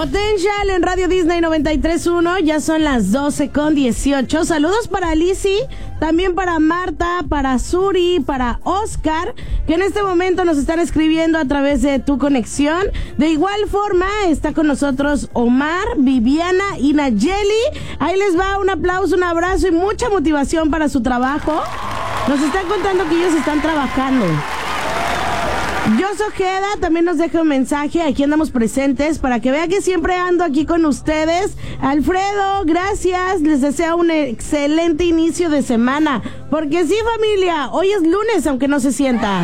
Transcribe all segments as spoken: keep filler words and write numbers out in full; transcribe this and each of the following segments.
Potential en Radio Disney noventa y tres punto uno, ya son las doce con dieciocho. Saludos para Lizzy, también para Marta, para Suri, para Oscar, que en este momento nos están escribiendo a través de Tu Conexión. De igual forma está con nosotros Omar, Viviana y Nayeli. Ahí les va un aplauso, un abrazo y mucha motivación para su trabajo. Nos están contando que ellos están trabajando. Jos Ojeda también nos deja un mensaje, aquí andamos presentes para que vea que siempre ando aquí con ustedes. Alfredo, gracias, les deseo un excelente inicio de semana, porque sí, familia, hoy es lunes aunque no se sienta.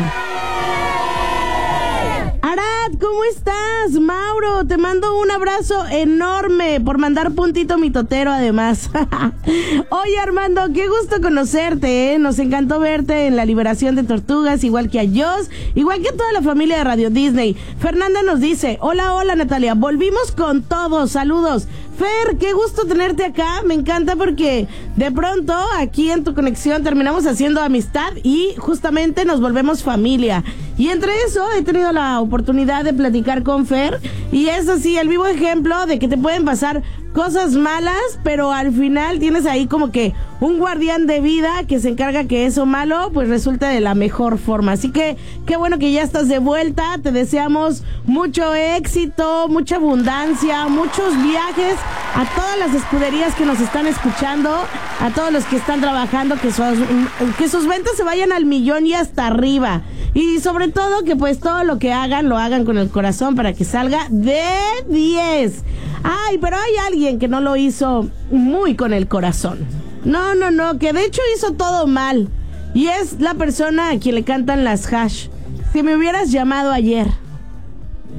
Arad, ¿cómo estás? Mauro, te mando un abrazo enorme por mandar puntito mitotero además. Oye, Armando, qué gusto conocerte, ¿eh? Nos encantó verte en la liberación de tortugas, igual que a Jos, igual que a toda la familia de Radio Disney. Fernanda nos dice, hola, hola Natalia, volvimos con todos, saludos. Fer, qué gusto tenerte acá, me encanta porque de pronto aquí en Tu Conexión terminamos haciendo amistad y justamente nos volvemos familia. Y entre eso he tenido la oportunidad de platicar con Fer y es así el vivo ejemplo de que te pueden pasar cosas malas, pero al final tienes ahí como que un guardián de vida que se encarga que eso malo pues resulte de la mejor forma. Así que qué bueno que ya estás de vuelta, te deseamos mucho éxito, mucha abundancia, muchos viajes a todas las escuderías que nos están escuchando, a todos los que están trabajando, que sus, que sus ventas se vayan al millón y hasta arriba. Y sobre todo que pues todo lo que hagan, lo hagan con el corazón para que salga de diez. Ay, pero hay alguien que no lo hizo muy con el corazón. No, no, no, que de hecho hizo todo mal. Y es la persona a quien le cantan las Hash. Si me hubieras llamado ayer.